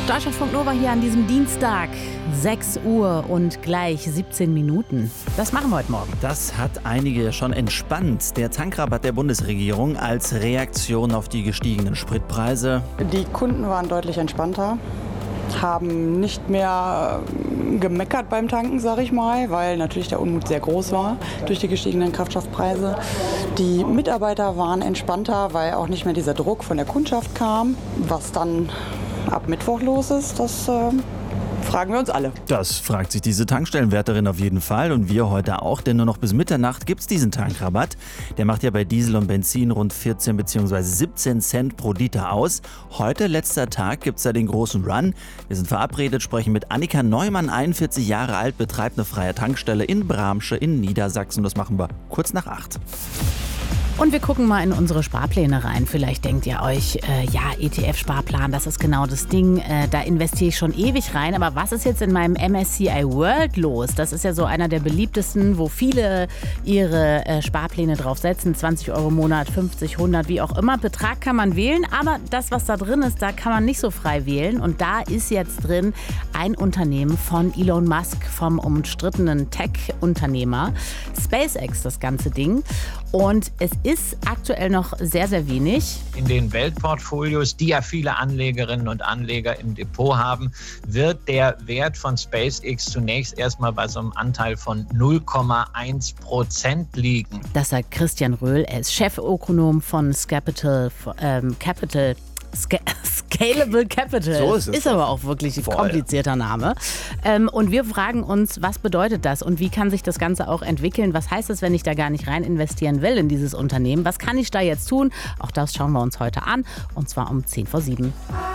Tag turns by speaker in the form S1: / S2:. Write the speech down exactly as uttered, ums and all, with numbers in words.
S1: Deutschlandfunk Nova hier an diesem Dienstag, sechs Uhr und gleich siebzehn Minuten. Das machen wir heute Morgen.
S2: Das hat einige schon entspannt. Der Tankrabatt der Bundesregierung als Reaktion auf die gestiegenen Spritpreise.
S3: Die Kunden waren deutlich entspannter, haben nicht mehr gemeckert beim Tanken, sage ich mal, weil natürlich der Unmut sehr groß war durch die gestiegenen Kraftstoffpreise. Die Mitarbeiter waren entspannter, weil auch nicht mehr dieser Druck von der Kundschaft kam. Was dann ab Mittwoch los ist, das äh, fragen wir uns alle.
S2: Das fragt sich diese Tankstellenwärterin auf jeden Fall und wir heute auch, denn nur noch bis Mitternacht gibt es diesen Tankrabatt. Der macht ja bei Diesel und Benzin rund vierzehn bzw. siebzehn Cent pro Liter aus. Heute, letzter Tag, gibt es da den großen Run. Wir sind verabredet, sprechen mit Annika Neumann, einundvierzig Jahre alt, betreibt eine freie Tankstelle in Bramsche in Niedersachsen. Das machen wir kurz nach acht.
S1: Und wir gucken mal in unsere Sparpläne rein. Vielleicht denkt ihr euch, äh, ja, E T F-Sparplan, das ist genau das Ding. Äh, da investiere ich schon ewig rein. Aber was ist jetzt in meinem M S C I World los? Das ist ja so einer der beliebtesten, wo viele ihre äh, Sparpläne drauf setzen. zwanzig Euro im Monat, fünfzig, hundert, wie auch immer. Betrag kann man wählen, aber das, was da drin ist, da kann man nicht so frei wählen. Und da ist jetzt drin ein Unternehmen von Elon Musk, vom umstrittenen Tech-Unternehmer. SpaceX, das ganze Ding. Und es ist aktuell noch sehr, sehr wenig.
S4: In den Weltportfolios, die ja viele Anlegerinnen und Anleger im Depot haben, wird der Wert von SpaceX zunächst erstmal bei so einem Anteil von null Komma eins Prozent liegen.
S1: Das sagt Christian Röhl. Er ist Chefökonom von Scapital, ähm, Capital. Sca- Scalable Capital.
S2: So ist es.
S1: Ist aber auch wirklich ein
S2: Voll.
S1: komplizierter Name. Ähm, und wir fragen uns, was bedeutet das und wie kann sich das Ganze auch entwickeln? Was heißt es, wenn ich da gar nicht rein investieren will in dieses Unternehmen? Was kann ich da jetzt tun? Auch das schauen wir uns heute an und zwar um zehn vor sieben.